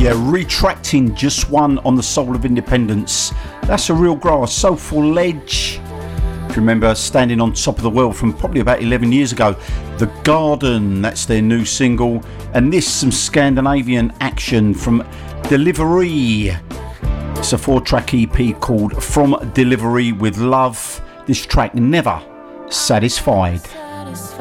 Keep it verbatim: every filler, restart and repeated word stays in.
Retracting Just One on the Soul of Independence. That's a real grass, Soulful Ledge. If you remember Standing on Top of the World from probably about eleven years ago. The Garden, that's their new single. And this, some Scandinavian action from Delivery. It's a four track E P called From Delivery with Love. This track, Never Satisfied.